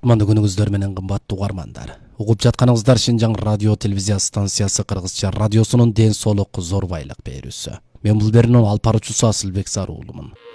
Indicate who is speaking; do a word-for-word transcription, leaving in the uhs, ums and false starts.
Speaker 1: Кутманды күнүңүздөр менен кымбаттуу угармандар. Угуп жатканыңыздар Шинжаң радио телевизия станциясы кыргызча радиосунун ден соолук зор байлык берүүсү. Мен бул берүүнүн алып баруучусу Асылбек Саруулумун.